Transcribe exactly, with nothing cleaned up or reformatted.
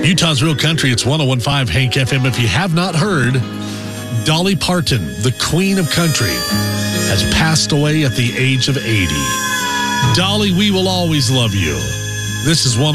Utah's Real Country, it's one oh one point five Hank F M. If you have not heard, Dolly Parton, the queen of country, has passed away at the age of eighty. Dolly, we will always love you. This is one